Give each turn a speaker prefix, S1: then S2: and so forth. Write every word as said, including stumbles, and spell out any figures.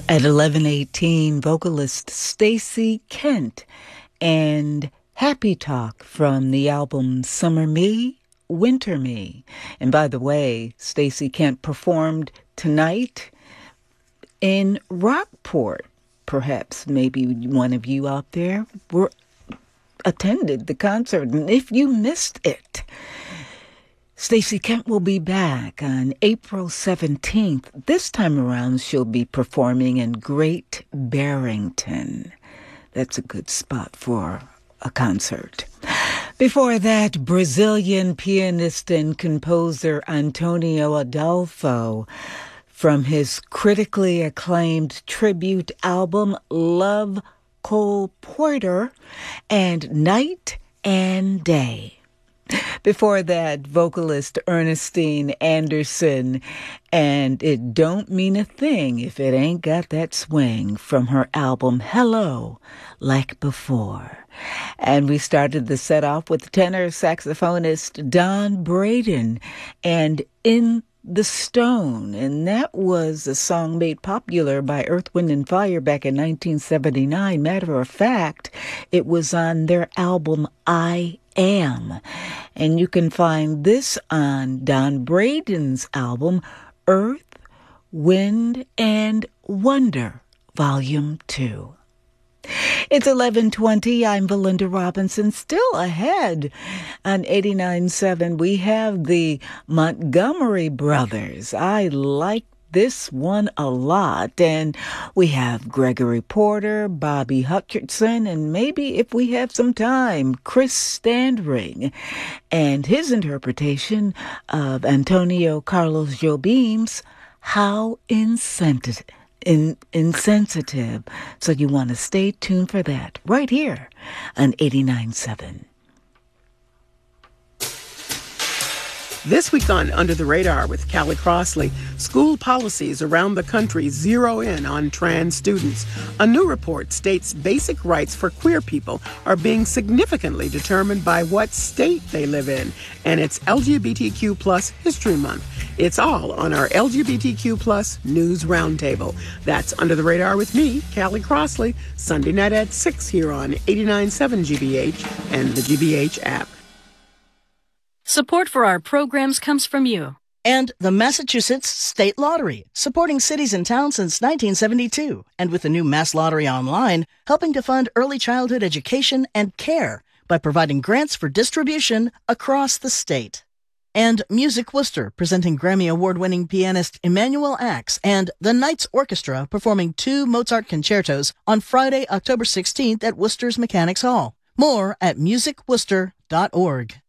S1: At eleven eighteen, vocalist Stacey Kent and Happy Talk from the album Summer Me, Winter Me. And by the way, Stacey Kent performed tonight in Rockport. Perhaps maybe one of you out there were attended the concert, and if you missed it, Stacey Kent will be back on April seventeenth. This time around, she'll be performing in Great Barrington. That's a good spot for a concert. Before that, Brazilian pianist and composer Antonio Adolfo, from his critically acclaimed tribute album Love Cole Porter and Night and Day. Before that, vocalist Ernestine Anderson and It Don't Mean a Thing If It Ain't Got That Swing from her album Hello, Like Before. And we started the set off with tenor saxophonist Don Braden and In the Stone, and that was a song made popular by Earth, Wind and Fire back in nineteen seventy-nine. Matter of fact, it was on their album I Am. And you can find this on Don Braden's album Earth, Wind and Wonder, Volume two. It's eleven twenty. I'm Belinda Robinson. Still ahead on eighty-nine point seven. We have the Montgomery Brothers. I like this one a lot. And we have Gregory Porter, Bobby Hutcherson, and maybe if we have some time, Chris Standring and his interpretation of Antonio Carlos Jobim's How Insensitive. In, insensitive. So you want to stay tuned for that right here on eighty-nine point seven.
S2: This week on Under the Radar with Callie Crossley, school policies around the country zero in on trans students. A new report states basic rights for queer people are being significantly determined by what state they live in. And it's L G B T Q plus History Month. It's all on our L G B T Q plus News Roundtable. That's Under the Radar with me, Callie Crossley, Sunday night at six here on eighty-nine point seven G B H and the G B H app.
S3: Support for our programs comes from you.
S4: And the Massachusetts State Lottery, supporting cities and towns since nineteen seventy-two. And with the new Mass Lottery Online, helping to fund early childhood education and care by providing grants for distribution across the state. And Music Worcester, presenting Grammy Award-winning pianist Emanuel Axe and the Knights Orchestra performing two Mozart concertos on Friday, October sixteenth at Worcester's Mechanics Hall. More at music worcester dot org.